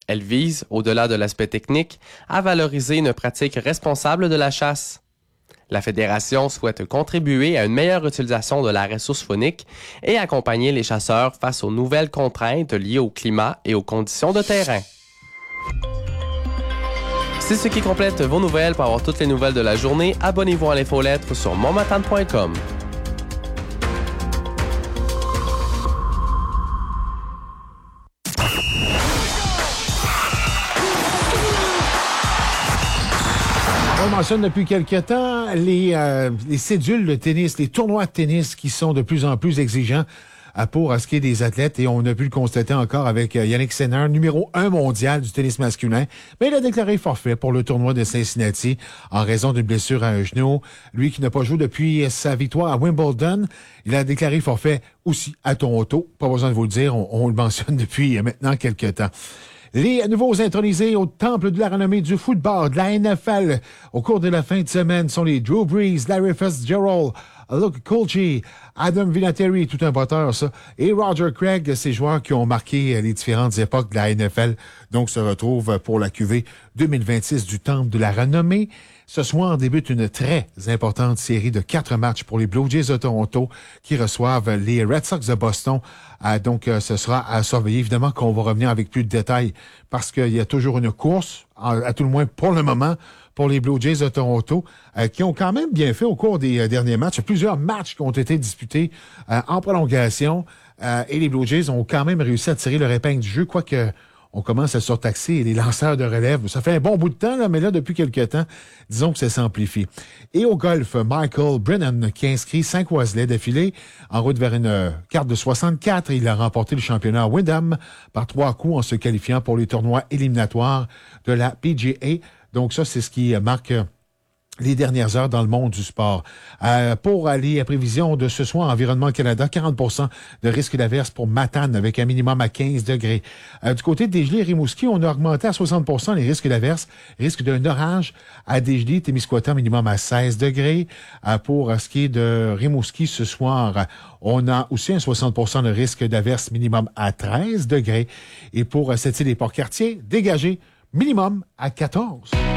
Elle vise, au-delà de l'aspect technique, à valoriser une pratique responsable de la chasse. La Fédération souhaite contribuer à une meilleure utilisation de la ressource faunique et accompagner les chasseurs face aux nouvelles contraintes liées au climat et aux conditions de terrain. C'est ce qui complète vos nouvelles. Pour avoir toutes les nouvelles de la journée, abonnez-vous à l'infolettre sur montmatane.com. On mentionne depuis quelque temps les cédules de tennis, les tournois de tennis qui sont de plus en plus exigeants pour ce qui est des athlètes. Et on a pu le constater encore avec Yannick Sinner, numéro 1 mondial du tennis masculin. Mais il a déclaré forfait pour le tournoi de Cincinnati en raison d'une blessure à un genou. Lui qui n'a pas joué depuis sa victoire à Wimbledon, il a déclaré forfait aussi à Toronto. Pas besoin de vous le dire, on le mentionne depuis maintenant quelques temps. Les nouveaux intronisés au temple de la renommée du football de la NFL au cours de la fin de semaine sont les Drew Brees, Larry Fitzgerald, Luke Kulchi, Adam Vinatieri, tout un batteur, ça, et Roger Craig, ces joueurs qui ont marqué les différentes époques de la NFL, donc se retrouvent pour la QV 2026 du temple de la renommée. Ce soir débute une très importante série de 4 matchs pour les Blue Jays de Toronto qui reçoivent les Red Sox de Boston. Donc, ce sera à surveiller. Évidemment qu'on va revenir avec plus de détails parce qu'il y a toujours une course, à tout le moins pour le moment, pour les Blue Jays de Toronto, qui ont quand même bien fait au cours des derniers matchs. Plusieurs matchs qui ont été disputés en prolongation et les Blue Jays ont quand même réussi à tirer leur épingle du jeu, quoique on commence à surtaxer les lanceurs de relève. Ça fait un bon bout de temps, là, mais là, depuis quelques temps, disons que ça s'amplifie. Et au golf, Michael Brennan, qui a inscrit 5 Wesley d'affilée en route vers une carte de 64. Il a remporté le championnat à Wyndham par 3 coups en se qualifiant pour les tournois éliminatoires de la PGA. Donc ça, c'est ce qui marque les dernières heures dans le monde du sport. Pour aller à prévision de ce soir, Environnement Canada, 40% de risque d'averse pour Matane avec un minimum à 15 degrés. Du côté de Desjely et Rimouski, on a augmenté à 60% les risques d'averse. Risque d'un orage à Desjely, Témiscouata, minimum à 16 degrés. Pour ce qui est de Rimouski, ce soir, on a aussi un 60% de risque d'averse minimum à 13 degrés. Et pour cette île des Port-Cartier, dégagé minimum à 14.